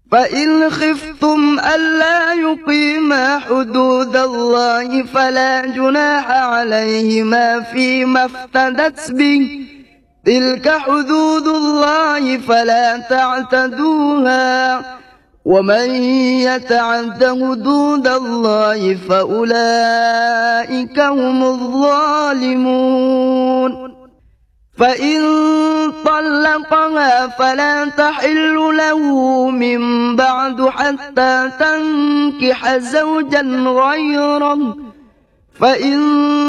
فإن خفتم ألا يقيما حدود الله فلا جناح عليهما فيما افتدت به، تلك حدود الله فلا تعتدوها، ومن يتعد حدود الله فأولئك هم الظالمون. فإن طلقها فلا تحل له من بعد حتى تنكح زوجا غيره، فإن